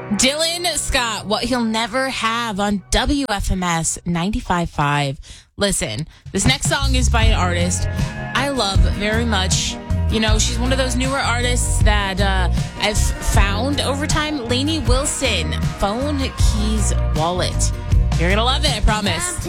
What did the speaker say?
Dylan Scott, What He'll Never Have on WFMS 95.5. Listen, this next song is by an artist I love very much. You know, she's one of those newer artists that I've found over time. Lainey Wilson, Phone Keys Wallet. You're going to love it, I promise.